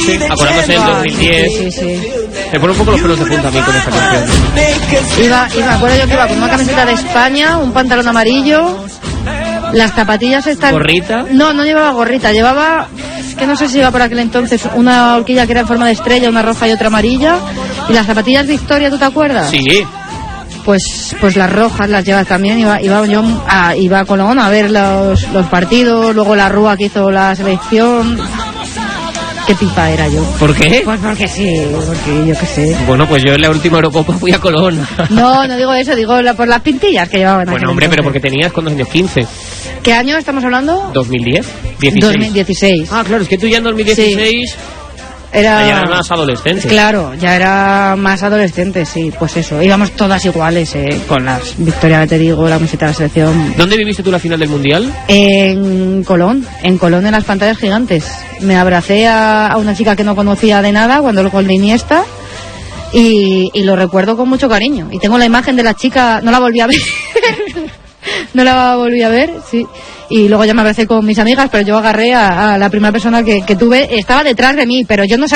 noche, acordándose del 2010. Sí. Me pone un poco los pelos de punta a mí con esta canción. Y me acuerdo yo que iba con una camiseta de España, un pantalón amarillo, las zapatillas están... ¿Gorrita? No llevaba gorrita, llevaba... Es que no sé si iba por aquel entonces una horquilla que era en forma de estrella, una roja y otra amarilla. Y las zapatillas Victoria, ¿tú te acuerdas? Sí. Pues las rojas las llevas también. Iba a Colón a ver los partidos, luego la Rúa que hizo la selección. Qué pipa era yo. ¿Por qué? Pues porque sí, porque yo qué sé. Bueno, pues yo en la última Eurocopa fui a Colón. No digo eso, digo por las pintillas que llevaban. Bueno, hombre, pero porque tenías, ¿cuántos años? 15. ¿Qué año estamos hablando? 2010, 16. 2016. Ah, claro, es que tú ya en 2016... Sí. Ya era más adolescente. Claro, ya era más adolescente, sí, pues eso. Íbamos todas iguales, con las Victoria, te digo, la camiseta de la selección. ¿Dónde viviste tú la final del Mundial? En Colón en las pantallas gigantes. Me abracé a una chica que no conocía de nada cuando el gol de Iniesta y lo recuerdo con mucho cariño. Y tengo la imagen de la chica, no la volví a ver. No la volví a ver, sí. Y luego ya me abracé con mis amigas, pero yo agarré a la primera persona que tuve. Estaba detrás de mí, pero yo no sabía